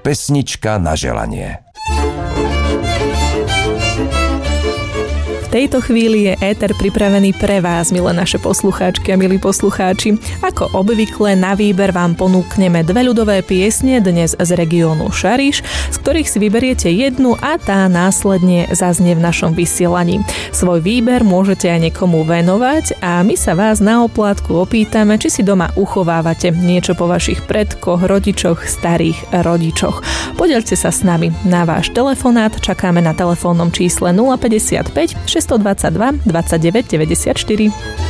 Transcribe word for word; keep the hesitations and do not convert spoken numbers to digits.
pesnička na želanie. V tejto chvíli je éter pripravený pre vás, milé naše poslucháčky a milí poslucháči. Ako obvykle na výber vám ponúkneme dve ľudové piesne, dnes z regiónu Šariš, z ktorých si vyberiete jednu a tá následne zaznie v našom vysielaní. Svoj výber môžete aj niekomu venovať a my sa vás na oplátku opýtame, či si doma uchovávate niečo po vašich predkoch, rodičoch, starých rodičoch. Podeľte sa s nami. Na váš telefonát čakáme na telefónnom čísle nula päťdesiatpäť šesťstodvadsaťdva dvadsaťdeväť deväťdesiatštyri.